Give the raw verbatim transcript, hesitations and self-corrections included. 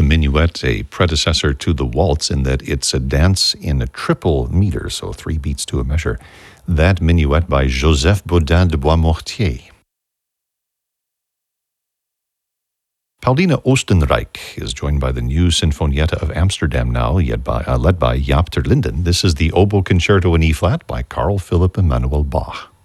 minuet, a predecessor to the waltz in that it's a dance in a triple meter, so three beats to a measure. That minuet by Joseph Bodin de Boismortier. Paulina Oostenrijk is joined by the new Sinfonietta of Amsterdam now, led by, uh, led by Jaap ter Linden. This is the Oboe Concerto in E-flat by Carl Philipp Emanuel Bach.